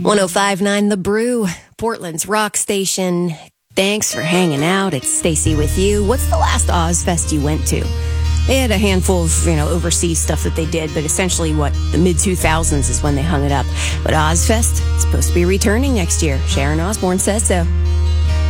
105.9 The Brew, Portland's rock station. Thanks for hanging out. It's Stacy with you. What's the last Ozfest you went to? They had a handful of, overseas stuff that they did, but essentially the mid-2000s is when they hung it up. But Ozfest is supposed to be returning next year. Sharon Osbourne says so.